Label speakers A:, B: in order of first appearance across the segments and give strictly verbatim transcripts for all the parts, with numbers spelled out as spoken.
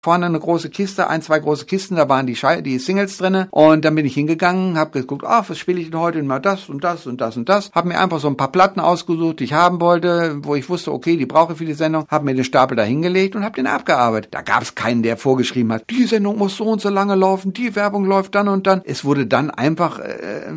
A: vorne eine große Kiste, ein, zwei große Kisten, da waren die Schei- die Singles drinne und dann bin ich hingegangen, habe geguckt, ah, was spiele ich denn heute? Mal das und das und das und das. Habe mir einfach so ein paar Platten ausgesucht, die ich haben wollte, wo ich wusste, okay, die brauche ich für die Sendung, habe mir den Stapel da hingelegt und habe den abgearbeitet. Da gab es keinen, der vorgeschrieben hat, die Sendung muss so und so lange laufen, die Werbung läuft dann und dann. Es wurde dann einfach äh,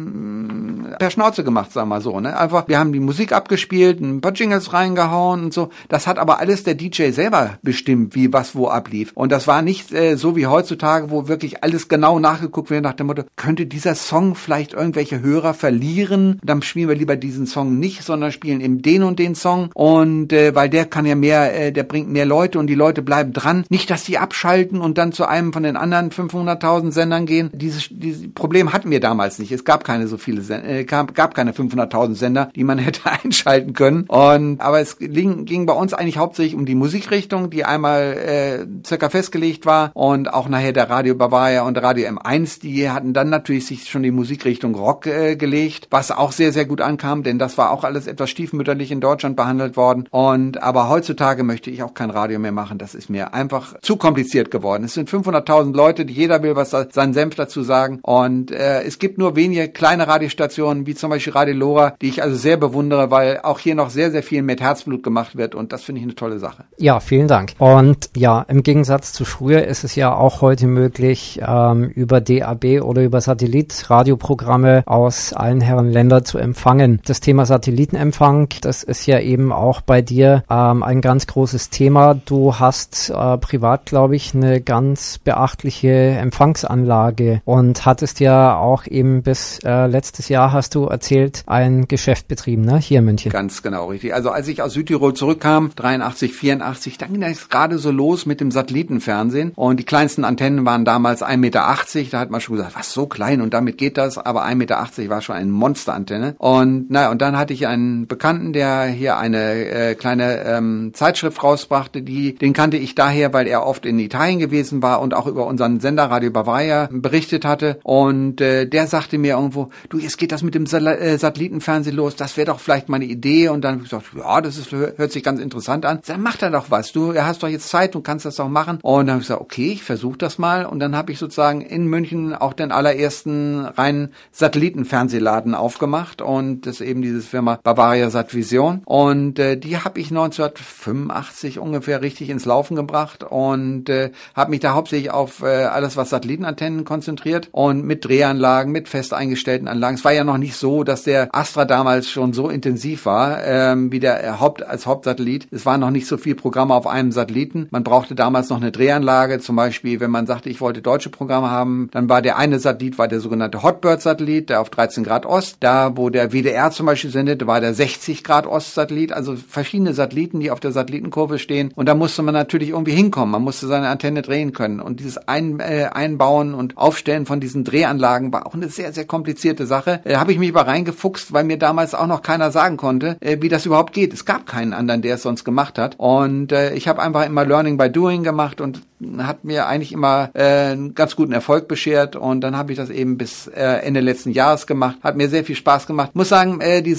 A: per Schnauze gemacht, sagen wir mal so. Ne? Einfach, wir haben die Musik abgespielt, ein paar Jingles reingehauen und so. Das hat aber alles der D J selber bestimmt, wie was wo ablief. Und das war nicht äh, so wie heutzutage, wo wirklich alles genau nachgeguckt wird nach dem Motto, könnte dieser Song vielleicht irgendwelche Hörer verlieren? Dann spielen wir lieber diesen Song nicht, sondern spielen eben den und den Song. Und äh, weil der kann ja mehr, äh, der bringt mehr Leute und die Leute bleiben dran. Nicht, dass die abschalten und dann zu einem von den anderen fünfhunderttausend Sendern gehen. Dieses, dieses Problem hatten wir damals nicht. Es gab keine so viele Sender, äh, gab, gab keine fünfhunderttausend Sender, die man hätte einschalten können. Und aber es ging, ging bei uns eigentlich hauptsächlich um die Musikrichtung, die einmal äh, circa festgelegt war und auch nachher der Radio Bavaria und Radio M eins, die hatten dann natürlich sich schon die Musikrichtung Rock äh, gelegt, was auch sehr, sehr gut ankam, denn das war auch alles etwas stiefmütterlich in Deutschland behandelt worden. Und aber heutzutage möchte ich auch kein Radio mehr machen. Das ist mir einfach zu kompliziert geworden. Es sind fünfhunderttausend Leute, die jeder will was seinen Senf dazu sagen. Und äh, es gibt nur wenige kleine Radiostationen, wie zum Beispiel Radio Lora, die ich also sehr bewundere, weil auch hier noch sehr, sehr viel mit Herzblut gemacht wird. Und das finde ich eine tolle Sache.
B: Ja, vielen Dank. Und ja, im Gegensatz zu früher ist es ja auch heute möglich, ähm, über D A B oder über Satellit Radioprogramme aus allen Herren Ländern zu empfangen. Das Thema Satellitenempfang, das ist ja eben auch bei dir ähm, ein ganz großes Thema. Du hast äh, privat, glaube ich, eine ganz beachtliche Empfangsanlage und hattest ja auch eben bis äh, letztes Jahr, hast du erzählt, ein Geschäft betrieben, ne? Hier in München.
A: Ganz genau, richtig. Also als ich aus Südtirol zurückkam, dreiundachtzig, vierundachtzig, dann ging das gerade so los mit dem Satellitenfernsehen und die kleinsten Antennen waren damals ein Meter achtzig, da hat man schon gesagt, was, so klein und damit geht das, aber ein Meter achtzig war schon eine Monsterantenne und naja, und dann hatte ich einen Bekannten, der hier eine äh, kleine ähm, Zeitschrift rausbrachte, die, den kannte ich daher, weil er oft in Italien gewesen war und auch über unseren Sender Radio Bavaria berichtet hatte und äh, der sagte mir irgendwo, du, jetzt geht das mit dem Sal- äh, Satellitenfernsehen los, das wäre doch vielleicht mal eine Idee und dann habe ich gesagt, ja, das ist, hört sich ganz interessant an, dann mach da doch was, du hast doch jetzt Zeit, du kannst das doch machen und dann habe ich gesagt, okay, ich versuche das mal und dann habe ich sozusagen in München auch den allerersten reinen Satellitenfernsehladen aufgemacht und das ist eben diese Firma Bavaria Satvision und äh, die habe ich neunzehnhundertfünfundachtzig ungefähr richtig ins Laufen gebracht und äh, habe mich da hauptsächlich auf äh, alles, was Satellitenantennen konzentriert und mit Drehanlagen, mit fest eingestellten Anlagen. Es war ja noch nicht so, dass der Astra damals schon so intensiv war, ähm, wie der Haupt als Hauptsatellit. Es waren noch nicht so viele Programme auf einem Satelliten. Man brauchte damals noch eine Drehanlage, zum Beispiel, wenn man sagte, ich wollte deutsche Programme haben, dann war der eine Satellit, war der sogenannte Hotbird-Satellit, der auf dreizehn Grad Ost. Da, wo der W D R zum Beispiel sendete, war der sechzig Grad Ost-Satellit, also verschiedene Satelliten, die auf der Satellitenkurve stehen. Und da musste man natürlich irgendwie hinkommen. Man musste seine Antenne drehen können. Und dieses Ein, äh, Einbauen und Aufstellen von diesen Drehanlagen war auch eine sehr, sehr komplizierte Sache. Da äh, habe ich mich aber reingefuchst, weil mir damals auch noch keiner sagen konnte, äh, wie das überhaupt geht. Es gab keinen anderen, der es sonst gemacht hat. Und äh, ich habe einfach immer Learning by Doing gemacht und hat mir eigentlich immer äh, einen ganz guten Erfolg beschert und dann habe ich das eben bis äh, Ende letzten Jahres gemacht. Hat mir sehr viel Spaß gemacht. Muss sagen, äh, die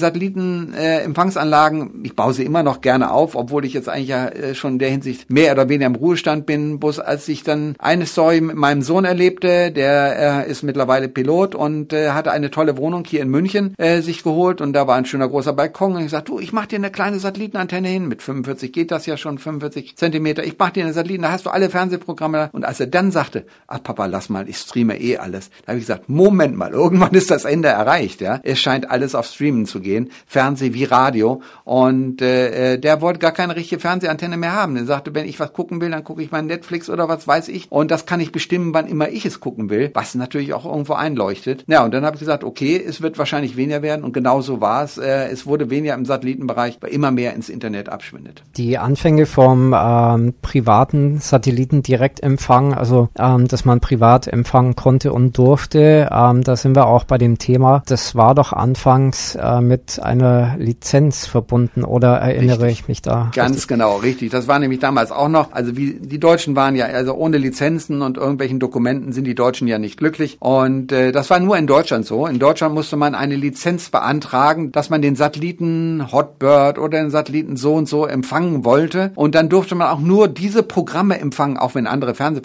A: Satelliten-Empfangsanlagen, äh, ich baue sie immer noch gerne auf, obwohl ich jetzt eigentlich ja äh, schon in der Hinsicht mehr oder weniger im Ruhestand bin. Bloß als ich dann eine Story mit meinem Sohn erlebte, der äh, ist mittlerweile Pilot und äh, hatte eine tolle Wohnung hier in München äh, sich geholt und da war ein schöner großer Balkon und ich sagte, du, ich mach dir eine kleine Satellitenantenne hin. Mit fünfundvierzig geht das ja schon, fünfundvierzig Zentimeter. Ich mach dir eine Satelliten, da hast du alle Fernsehprogramme. Und als er dann sagte, ach Papa, lass mal, ich streame eh alles, da habe ich gesagt, Moment mal, irgendwann ist das Ende erreicht, ja. Es scheint alles auf Streamen zu gehen, Fernseh wie Radio. Und äh, der wollte gar keine richtige Fernsehantenne mehr haben. Er sagte, wenn ich was gucken will, dann gucke ich mal Netflix oder was weiß ich. Und das kann ich bestimmen, wann immer ich es gucken will, was natürlich auch irgendwo einleuchtet. Ja, und dann habe ich gesagt, okay, es wird wahrscheinlich weniger werden. Und genau so war es. Äh, es wurde weniger im Satellitenbereich, weil immer mehr ins Internet abschwindet.
B: Die Anfänge vom ähm, privaten Satelliten Direktempfang, also ähm, dass man privat empfangen konnte und durfte, ähm, da sind wir auch bei dem Thema. Das war doch anfangs äh, mit einer Lizenz verbunden, oder erinnere richtig. ich mich da?
A: Ganz
B: richtig?
A: genau, richtig. Das war nämlich damals auch noch, also wie die Deutschen waren ja, also ohne Lizenzen und irgendwelchen Dokumenten sind die Deutschen ja nicht glücklich und äh, das war nur in Deutschland so. In Deutschland musste man eine Lizenz beantragen, dass man den Satelliten Hotbird oder den Satelliten so und so empfangen wollte und dann durfte man auch nur diese Programme empfangen, empfangen, auch wenn andere